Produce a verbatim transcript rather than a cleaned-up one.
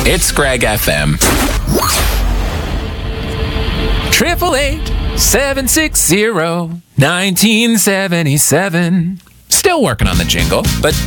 It's Greg F M. Triple eight seven six zero nineteen seventy seven. Still working on the jingle, but